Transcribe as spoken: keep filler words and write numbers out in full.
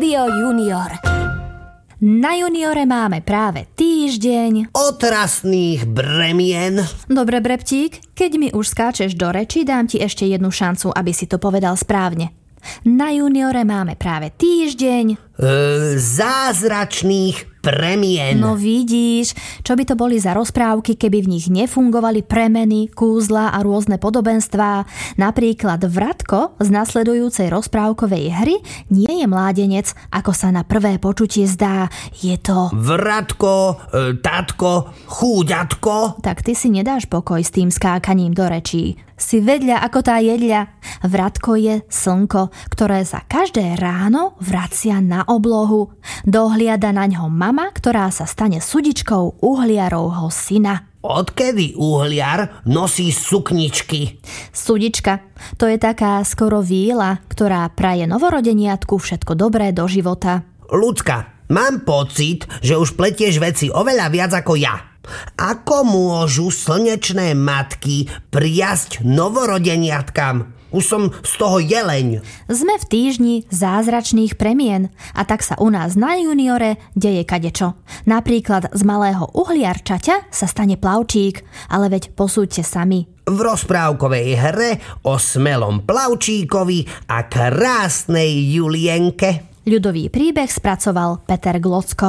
Rádio Junior. Na Juniore máme práve týždeň otrasných bremien. Dobre, Breptík, keď mi už skáčeš do reči, dám ti ešte jednu šancu, aby si to povedal správne. Na Juniore máme práve týždeň e, zázračných premien. No vidíš, čo by to boli za rozprávky, keby v nich nefungovali premeny, kúzla a rôzne podobenstvá. Napríklad Vratko z nasledujúcej rozprávkovej hry nie je mládenec, ako sa na prvé počutie zdá. Je to... Vratko, e, tatko, chúďatko. Tak ty si nedáš pokoj s tým skákaním do rečí. Si vedľa ako tá jedľa. Vratko je slnko, ktoré sa každé ráno vracia na oblohu. Dohliada na ňo mama, ktorá sa stane sudičkou uhliarovho syna. Odkedy uhliar nosí sukničky? Sudička, to je taká skoro víla, ktorá praje novorodeniatku všetko dobré do života. Ľudská, mám pocit, že už pletieš veci oveľa viac ako ja. Ako môžu slnečné matky priasť novorodeniatkám? Už som z toho jeleň. Sme v týždni zázračných premien a tak sa u nás na Juniore deje kadečo. Napríklad z malého uhliarčaťa sa stane plavčík, ale veď posúďte sami. V rozprávkovej hre o smelom plavčíkovi a krásnej Julienke. Ľudový príbeh spracoval Peter Glocko.